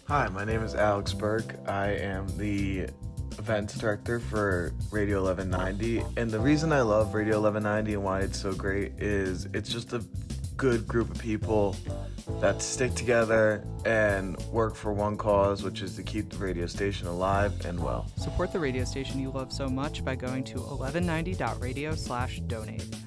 Hi, my name is Alex Burke. I am the events director for Radio 1190. And the reason I love Radio 1190 and why it's so great is it's just a good group of people that stick together and work for one cause, which is to keep the radio station alive and well. Support the radio station you love so much by going to 1190.radio/donate.